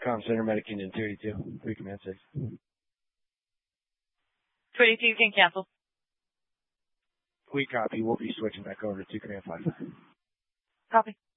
Com Center, Medicaid in 282. 3 Command 6. 22, you can cancel. We copy. We'll be switching back over to 2 Command 5. Copy.